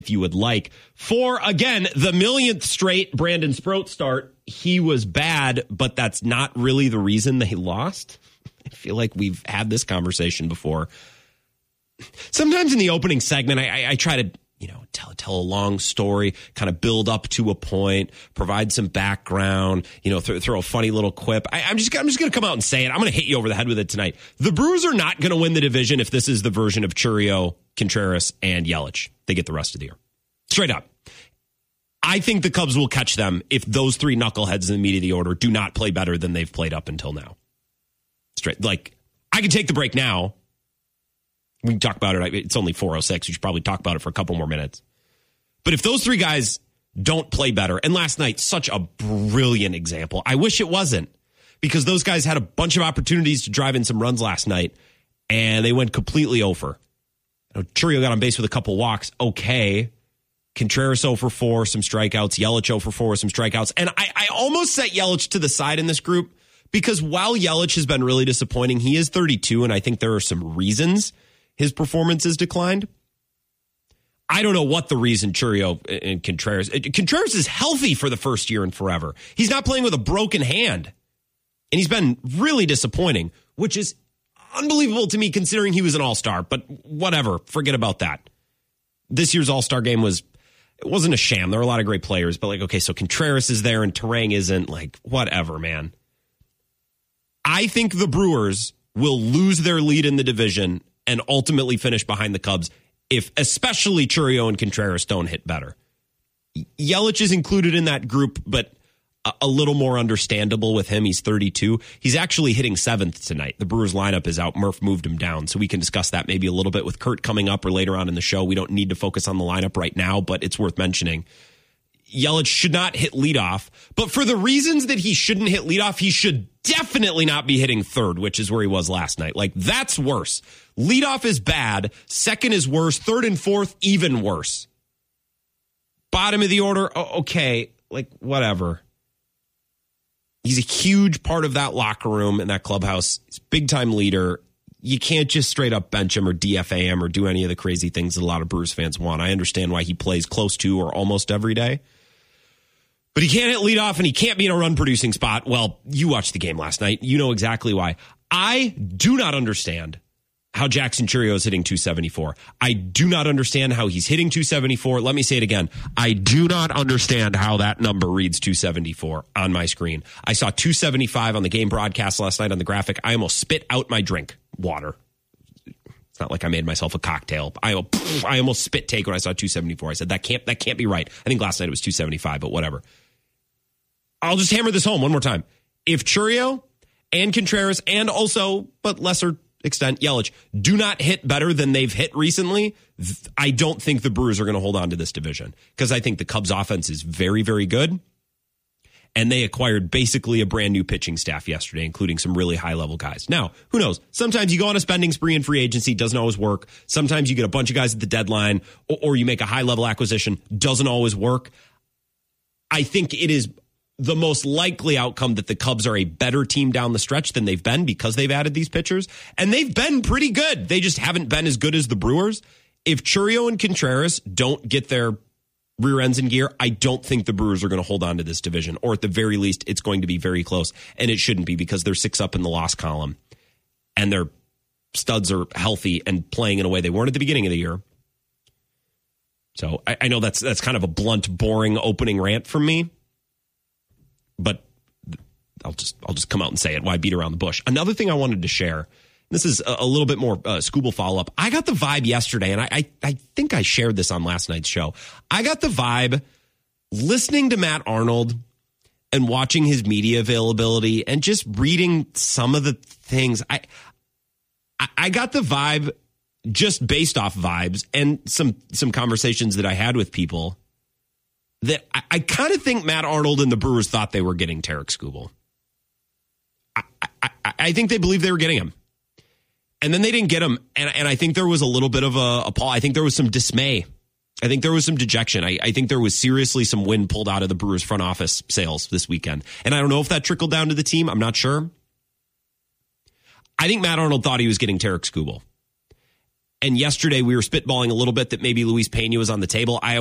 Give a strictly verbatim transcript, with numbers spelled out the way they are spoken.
if you would like. For, again, the millionth straight Brandon Sproat start, he was bad, but that's not really the reason they lost. I feel like we've had this conversation before. Sometimes in the opening segment, I, I, I try to, you know, tell tell a long story, kind of build up to a point, provide some background, you know, th- throw a funny little quip. I, I'm just I'm just going to come out and say it. I'm going to hit you over the head with it tonight. The Brewers are not going to win the division if this is the version of Chourio, Contreras, and Yelich. They get the rest of the year. Straight up. I think the Cubs will catch them if those three knuckleheads in the meat of the order do not play better than they've played up until now. Straight, like, I can take the break now. We can talk about it. It's only four oh six. We should probably talk about it for a couple more minutes. But if those three guys don't play better, and last night, such a brilliant example. I wish it wasn't, because those guys had a bunch of opportunities to drive in some runs last night, and they went completely over. You know, Chourio got on base with a couple walks. Okay. Contreras oh for four, some strikeouts. Yelich oh for four, some strikeouts. And I, I almost set Yelich to the side in this group, because while Yelich has been really disappointing, he is thirty-two, and I think there are some reasons his performance has declined. I don't know what the reason Chourio and Contreras. Contreras is healthy for the first year in forever. He's not playing with a broken hand. And he's been really disappointing, which is unbelievable to me considering he was an all-star. But whatever, forget about that. This year's all-star game was, it wasn't a sham. There are a lot of great players. But like, okay, so Contreras is there and Terang isn't. Like, whatever, man. I think the Brewers will lose their lead in the division and ultimately finish behind the Cubs if especially Chourio and Contreras don't hit better. Yelich is included in that group, but a, a little more understandable with him. He's thirty-two. He's actually hitting seventh tonight. The Brewers lineup is out. Murph moved him down, so we can discuss that maybe a little bit with Kurt coming up or later on in the show. We don't need to focus on the lineup right now, but it's worth mentioning. Yelich should not hit leadoff, but for the reasons that he shouldn't hit leadoff, he should definitely not be hitting third, which is where he was last night. Like, that's worse. Leadoff is bad. Second is worse. Third and fourth, even worse. Bottom of the order, okay, like, whatever. He's a huge part of that locker room and that clubhouse. He's a big-time leader. You can't just straight up bench him or D F A him or do any of the crazy things that a lot of Brewers fans want. I understand why he plays close to or almost every day. But he can't hit leadoff and he can't be in a run-producing spot. Well, you watched the game last night. You know exactly why. I do not understand how Jackson Chourio is hitting two seventy-four. I do not understand how he's hitting two seventy-four. Let me say it again. I do not understand how that number reads two seventy-four on my screen. I saw two seventy-five on the game broadcast last night on the graphic. I almost spit out my drink. Water. It's not like I made myself a cocktail. I, I almost spit take when I saw two seventy-four. I said, that can't, that can't be right. I think last night it was two seventy-five, but whatever. I'll just hammer this home one more time. If Chourio and Contreras and also, but lesser extent, Yelich, do not hit better than they've hit recently, I don't think the Brewers are going to hold on to this division, because I think the Cubs offense is very, very good. And they acquired basically a brand new pitching staff yesterday, including some really high level guys. Now, who knows? Sometimes you go on a spending spree in free agency, doesn't always work. Sometimes you get a bunch of guys at the deadline, or, or you make a high level acquisition, doesn't always work. I think it is the most likely outcome that the Cubs are a better team down the stretch than they've been because they've added these pitchers. And they've been pretty good. They just haven't been as good as the Brewers. If Chourio and Contreras don't get their rear ends in gear, I don't think the Brewers are going to hold on to this division. Or at the very least, it's going to be very close. And it shouldn't be, because they're six up in the loss column. And their studs are healthy and playing in a way they weren't at the beginning of the year. So I, I know that's that's kind of a blunt, boring opening rant from me. But I'll just I'll just come out and say it. Why beat around the bush? Another thing I wanted to share. This is a, a little bit more uh, Scooble follow-up. I got the vibe yesterday, and I, I I think I shared this on last night's show. I got the vibe listening to Matt Arnold and watching his media availability and just reading some of the things. I I, I got the vibe just based off vibes and some some conversations that I had with people, that I, I kind of think Matt Arnold and the Brewers thought they were getting Tarik Skubal. I, I, I think they believed they were getting him. And then they didn't get him. And, and I think there was a little bit of a, a pause. I think there was some dismay. I think there was some dejection. I, I think there was seriously some wind pulled out of the Brewers front office sales this weekend. And I don't know if that trickled down to the team. I'm not sure. I think Matt Arnold thought he was getting Tarik Skubal. And yesterday we were spitballing a little bit that maybe Luis Pena was on the table. I